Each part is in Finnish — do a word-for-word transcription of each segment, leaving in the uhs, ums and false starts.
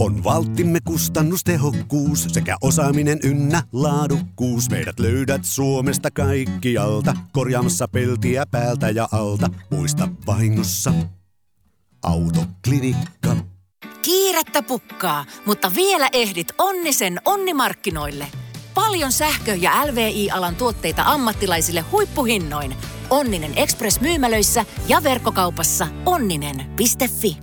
On valttimme kustannustehokkuus sekä osaaminen ynnä laadukkuus. Meidät löydät Suomesta kaikkialta, korjaamassa peltiä päältä ja alta. Muista vahingossa Autoklinikka. Kiirettä pukkaa, mutta vielä ehdit Onnisen onnimarkkinoille. Paljon sähkö- ja L V I-alan tuotteita ammattilaisille huippuhinnoin. Onninen Express-myymälöissä ja verkkokaupassa onninen piste fi.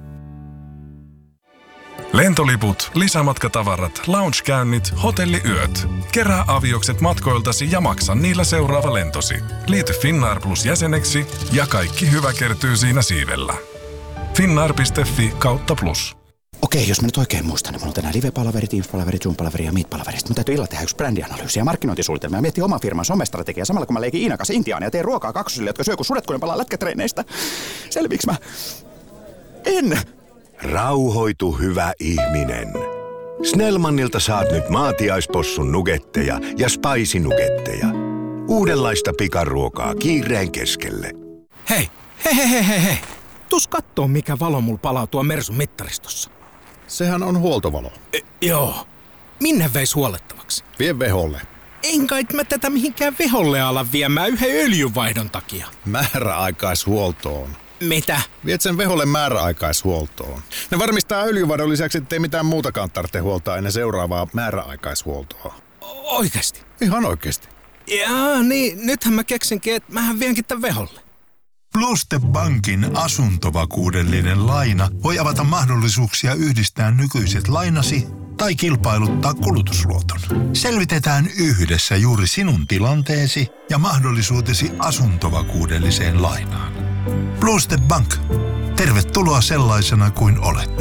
Lentoliput, lisämatkatavarat, loungekäynnit, hotelliyöt. Kerää aviokset matkoiltasi ja maksa niillä seuraava lentosi. Liity Finnair Plus jäseneksi ja kaikki hyvä kertyy siinä siivellä. finnair piste fi kautta plus. Okei, jos mä nyt oikein muistan, niin mulla on tänään live-palaveri, Teams-palaveri, Zoom-palaveri ja Meet-palaveri. Sitten mun täytyy illalla tehdä yksi brändianalyysi ja markkinointisuunnitelma ja miettiä oman firman somestrategiaa samalla kun mä leikin Iinan kanssa Intiaan ja teen ruokaa kaksosille, jotka syö kun sudet, kun ne palaa lätkätreineistä. Selviiks mä? En! Rauhoitu, hyvä ihminen. Snellmanilta saat nyt maatiaispossun nugetteja ja spicy-nugetteja. Uudenlaista pikaruokaa kiireen keskelle. Hei, hei, hei, hei, hei, hei. Tuus kattoo, mikä valo mulla palaa tuon Mersun mittaristossa. Sehän on huoltovalo. E, joo. Minne veis huolettavaksi? Vie veholle. En kai mä tätä mihinkään veholle ala viemään yhden öljynvaihdon takia. Määräaikaishuoltoon. Mitä? Viet sen veholle määräaikaishuoltoon. Ne varmistaa öljyvaihdon lisäksi, ettei mitään muutakaan tarvitse huoltaa ennen seuraavaa määräaikaishuoltoa. Oikeesti? Ihan oikeesti. Jaa, niin nythän mä keksinkin, että mähän vienkin tän veholle. Pluste Bankin asuntovakuudellinen laina voi avata mahdollisuuksia yhdistää nykyiset lainasi tai kilpailuttaa kulutusluoton. Selvitetään yhdessä juuri sinun tilanteesi ja mahdollisuutesi asuntovakuudelliseen lainaan. Pluste Bank. Tervetuloa sellaisena kuin olet.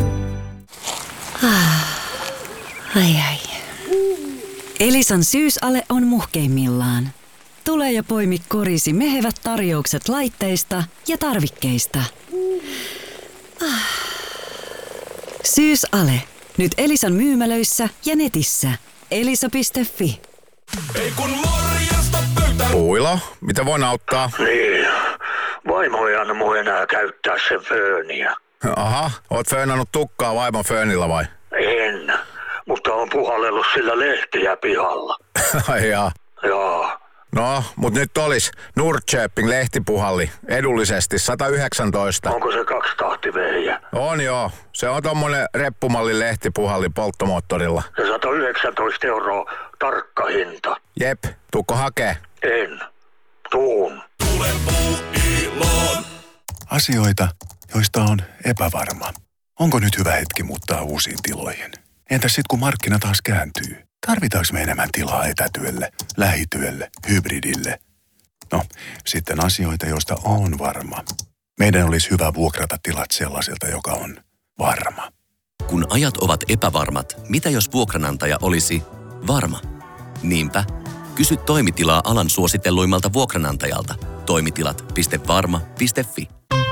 Ai ai. Elisan syysale on muhkeimmillaan. Tule ja poimi korisi mehevät tarjoukset laitteista ja tarvikkeista. Ah. Syysale. Nyt Elisan myymälöissä ja netissä. elisa piste fi. Ei kun morjesta pöytään. Puilo, mitä voin auttaa? Niin, vaimo ei anna mun enää käyttää sen fööniä. Aha, oot föönannut tukkaa vaimon föönillä vai? En, mutta on puhallellut sillä lehtiä pihalla. Ai jaa. Jaa. No, mut nyt olis Nordköping lehtipuhalli edullisesti sata yhdeksäntoista. Onko se kaksitahtivehjä? On joo. Se on tommonen reppumallin lehtipuhalli polttomoottorilla. Ja sata yhdeksäntoista euroa tarkka hinta. Jep, tuukko hakee? En. Tuun. Tule Puuiloon. Asioita, joista on epävarma. Onko nyt hyvä hetki muuttaa uusiin tiloihin? Entäs sit kun markkina taas kääntyy? Tarvitaanko me enemmän tilaa etätyölle, lähityölle, hybridille? No, sitten asioita, joista on varma. Meidän olisi hyvä vuokrata tilat sellaiselta, joka on varma. Kun ajat ovat epävarmat, mitä jos vuokranantaja olisi varma? Niinpä, kysy toimitilaa alan suositelluimmalta vuokranantajalta. toimitilat piste varma piste fi.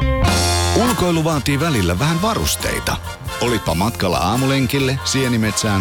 Ulkoilu vaatii välillä vähän varusteita. Olipa matkalla aamulenkille, sienimetsään